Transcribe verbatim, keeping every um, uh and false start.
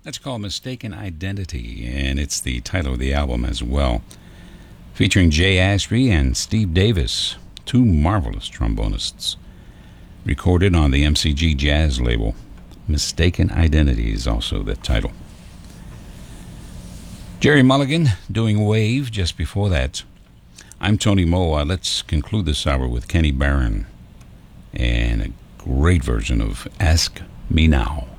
That's called Mistaken Identity, and it's the title of the album as well. Featuring Jay Ashby and Steve Davis, two marvelous trombonists. Recorded on the M C G Jazz label. Mistaken Identity is also the title. Jerry Mulligan doing Wave just before that. I'm Tony Moa. Let's conclude this hour with Kenny Barron and a great version of Ask Me Now.